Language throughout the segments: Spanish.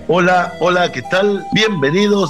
Hola, hola, ¿qué tal? Bienvenidos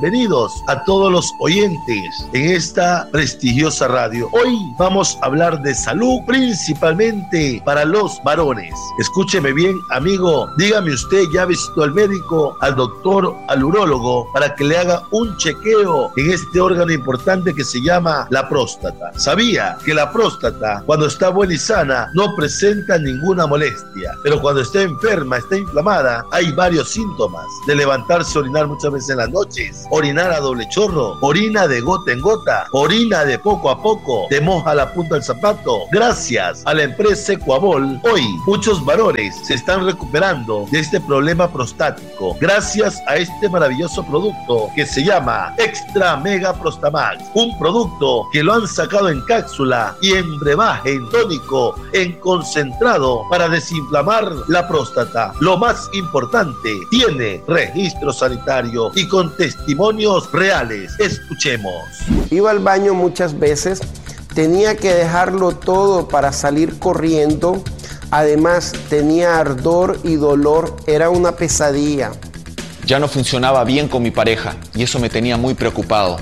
a todos los oyentes en esta prestigiosa radio. Hoy vamos a hablar de salud, principalmente para los varones. Escúcheme bien, amigo, dígame usted, ¿ya visitó al médico, al doctor, al urólogo, para que le haga un chequeo en este órgano importante que se llama la próstata? ¿Sabía que la próstata, cuando está buena y sana, no presenta ninguna molestia? Pero cuando está enferma, está inflamada, hay varios síntomas de levantarse, orinar muchas veces en las noches, orinar a doble chorro, orina de gota en gota, orina de poco a poco, te moja la punta del zapato. Gracias a la empresa Equabol, hoy muchos varones se están recuperando de este problema prostático gracias a este maravilloso producto que se llama Extra Mega Prostamax, un producto que lo han sacado en cápsula y en brebaje, en tónico, en concentrado para desinflamar la próstata. Lo más importante, tiene registro sanitario y con testimonios reales. Escuchemos. Iba al baño muchas veces, tenía que dejarlo todo para salir corriendo. Además, tenía ardor y dolor, era una pesadilla. Ya no funcionaba bien con mi pareja y eso me tenía muy preocupado.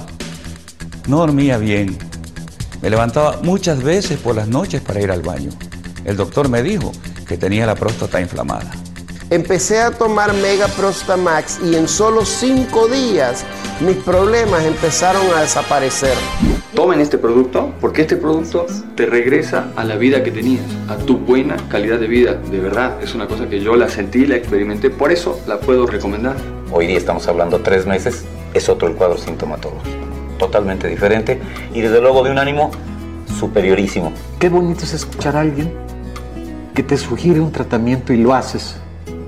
No dormía bien. Me levantaba muchas veces por las noches para ir al baño. El doctor me dijo que tenía la próstata inflamada. Empecé a tomar Mega Prostamax y en solo 5 días mis problemas empezaron a desaparecer. Tomen este producto porque este producto te regresa a la vida que tenías, a tu buena calidad de vida. De verdad, es una cosa que yo la sentí, la experimenté, por eso la puedo recomendar. Hoy día estamos hablando 3 meses, es otro el cuadro sintomatológico, totalmente diferente y desde luego de un ánimo superiorísimo. Qué bonito es escuchar a alguien que te sugiere un tratamiento y lo haces.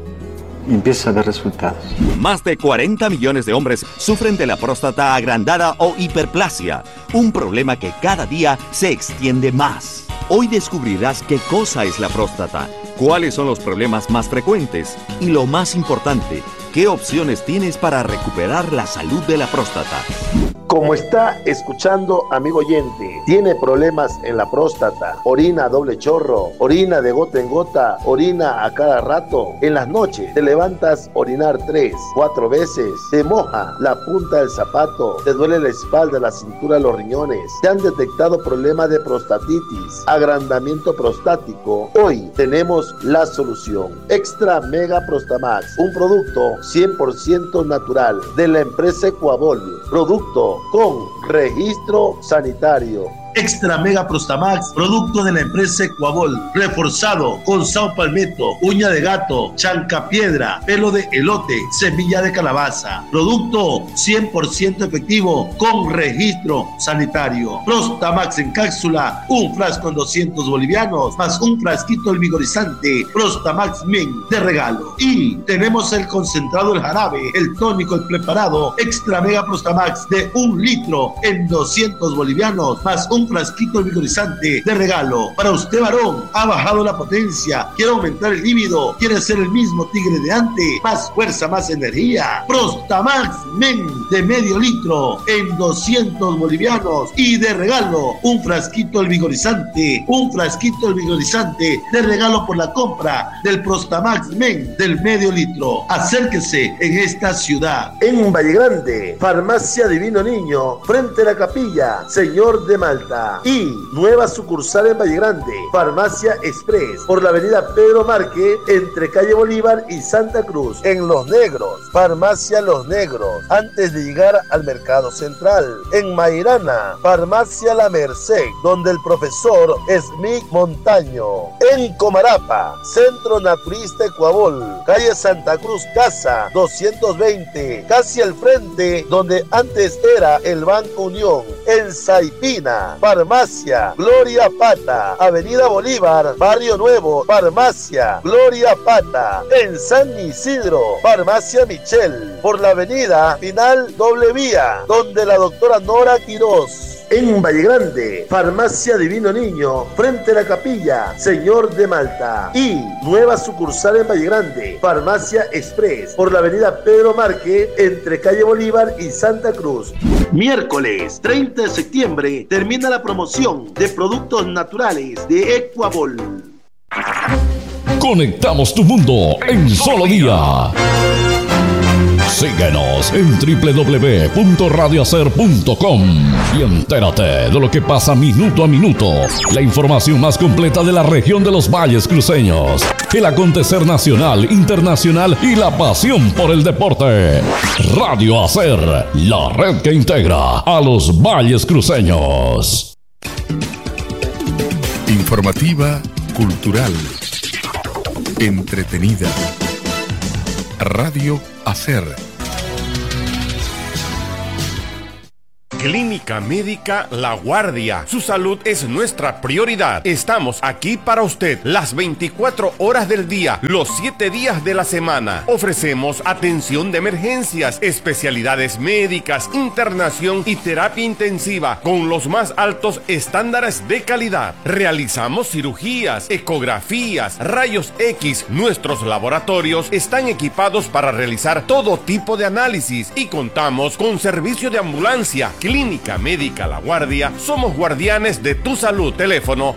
Y empiezas a ver resultados. Más de 40 millones de hombres sufren de la próstata agrandada o hiperplasia, un problema que cada día se extiende más. Hoy descubrirás qué cosa es la próstata, cuáles son los problemas más frecuentes y lo más importante, qué opciones tienes para recuperar la salud de la próstata. Como está escuchando, amigo oyente, tiene problemas en la próstata, orina a doble chorro, orina de gota en gota, orina a cada rato. En las noches te levantas a orinar 3, 4 veces, te moja la punta del zapato, te duele la espalda, la cintura, los riñones, te han detectado problemas de prostatitis, agrandamiento prostático. Hoy tenemos la solución. Extra Mega Prostamax, un producto 100% natural de la empresa Equabol, producto con registro sanitario. Extra Mega Prostamax, producto de la empresa Equabol, reforzado con sao palmetto, uña de gato, chancapiedra, pelo de elote, semilla de calabaza. Producto 100% efectivo con registro sanitario. Prostamax en cápsula, un frasco en 200 bolivianos, más un frasquito el vigorizante Prostamax Men de regalo. Y tenemos el concentrado, el jarabe, el tónico, el preparado Extra Mega Prostamax de 1 litro en 200 bolivianos, más un frasquito vigorizante de regalo. Para usted, varón, ha bajado la potencia, quiere aumentar el líbido, quiere ser el mismo tigre de antes, más fuerza, más energía. Prostamax Men de medio litro en 200 bolivianos y de regalo un frasquito el vigorizante, de regalo por la compra del Prostamax Men del medio litro. Acérquese en esta ciudad. En Valle Grande, Farmacia Divino Niño, frente a la capilla Señor de Malta. Y nueva sucursal en Valle Grande, Farmacia Express, por la avenida Pedro Marque, entre calle Bolívar y Santa Cruz. En Los Negros, Farmacia Los Negros, antes de llegar al Mercado Central. En Mairana, Farmacia La Merced, donde el profesor Smith Montaño. En Comarapa, Centro Naturista Equabol, calle Santa Cruz Casa 220, casi al frente donde antes era el Banco Unión. En Saipina, Farmacia Gloria Pata, avenida Bolívar, Barrio Nuevo, Farmacia Gloria Pata. En San Isidro, Farmacia Michel, por la avenida Final Doble Vía, donde la doctora Nora Quiroz. En Valle Grande, Farmacia Divino Niño, frente a la capilla Señor de Malta. Y nueva sucursal en Valle Grande, Farmacia Express, por la avenida Pedro Marque, entre calle Bolívar y Santa Cruz. Miércoles 30 de septiembre termina la promoción de productos naturales de Equabol. Conectamos tu mundo en solo día. Síguenos en www.radiohacer.com y entérate de lo que pasa minuto a minuto. La información más completa de la región de los Valles Cruceños, el acontecer nacional, internacional y la pasión por el deporte. Radio Hacer, la red que integra a los Valles Cruceños. Informativa, cultural, entretenida. Radio Hacer. Clínica Médica La Guardia. Su salud es nuestra prioridad. Estamos aquí para usted las 24 horas del día, los 7 días de la semana. Ofrecemos atención de emergencias, especialidades médicas, internación y terapia intensiva con los más altos estándares de calidad. Realizamos cirugías, ecografías, rayos X. Nuestros laboratorios están equipados para realizar todo tipo de análisis y contamos con servicio de ambulancia. Clínica Médica La Guardia, somos guardianes de tu salud. Teléfono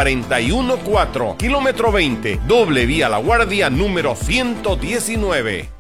713-41-41-4, kilómetro 20, doble vía La Guardia, número 119.